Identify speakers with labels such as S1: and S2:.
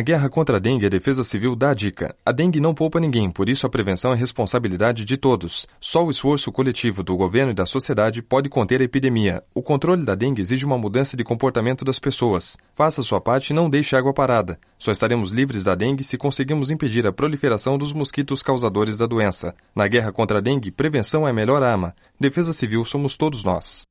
S1: guerra contra a dengue, a Defesa Civil dá a dica. A dengue não poupa ninguém, por isso a prevenção é responsabilidade de todos. Só o esforço coletivo do governo e da sociedade pode conter a epidemia. O controle da dengue exige uma mudança de comportamento das pessoas. Faça sua parte e não deixe água parada. Só estaremos livres da dengue se conseguirmos impedir a proliferação dos mosquitos causadores da doença. Na guerra contra a dengue, prevenção é a melhor arma. Defesa Civil somos todos nós.